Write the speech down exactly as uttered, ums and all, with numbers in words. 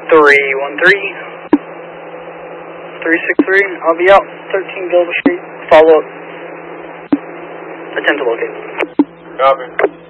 three one three, three six three, I'll be out, thirteen Gilbert Street, follow up, attempt to locate. Copy.